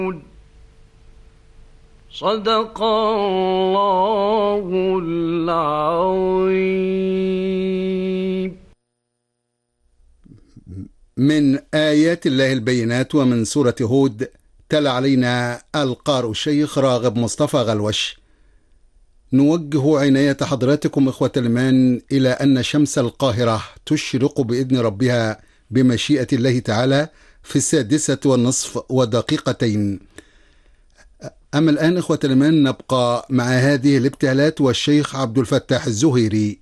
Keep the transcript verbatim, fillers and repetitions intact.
صدق الله العظيم. من آيات الله البينات ومن سورة هود. تلا علينا القارئ الشيخ راغب مصطفى غلوش. نوجه عناية حضراتكم إخوة الإيمان إلى أن شمس القاهرة تشرق بإذن ربها بمشيئة الله تعالى في السادسة والنصف ودقيقتين. أما الآن إخوة الإيمان نبقى مع هذه الابتهالات والشيخ عبد الفتاح الزهيري.